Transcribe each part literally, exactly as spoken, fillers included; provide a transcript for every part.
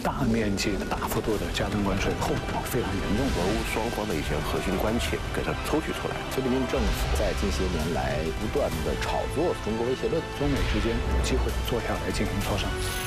大面积、大幅度的加征关税，后果非常严重。 俄乌双方的一些核心关切给它抽取出来。 菲律宾政府在近些年来不断的炒作中国威胁论， 中美之间有机会坐下来进行磋商。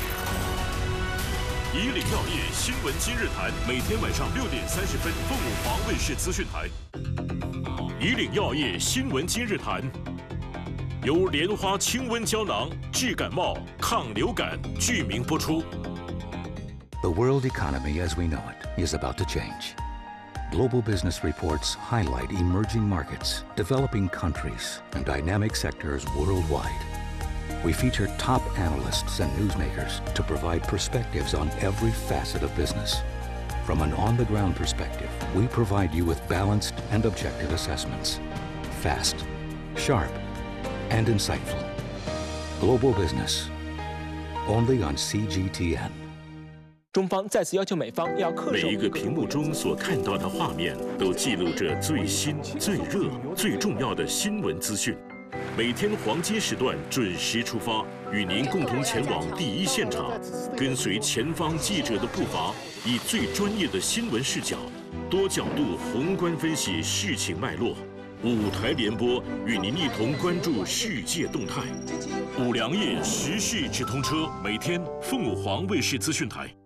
以岭药业新闻今日谈，每天晚上六点三十分，凤舞华卫视资讯台。以岭药业新闻今日谈。 由莲花清瘟胶囊治感冒、抗流感剧名播出。 The world economy as we know it is about to change. Global business reports highlight emerging markets, developing countries, and dynamic sectors worldwide. We feature top analysts and newsmakers to provide perspectives on every facet of business. From an on-the-ground perspective, we provide you with balanced and objective assessments. Fast, sharp, and insightful. Global business, only on C G T N. 中方再次要求美方要恪守。 每一个屏幕中所看到的画面，都记录着最新、最热、最重要的新闻资讯。每天黄金时段准时出发，与您共同前往第一现场，跟随前方记者的步伐，以最专业的新闻视角，多角度宏观分析事情脉络。 五台联播与您一同关注世界动态，五粮液时事直通车，每天凤舞华卫视资讯台。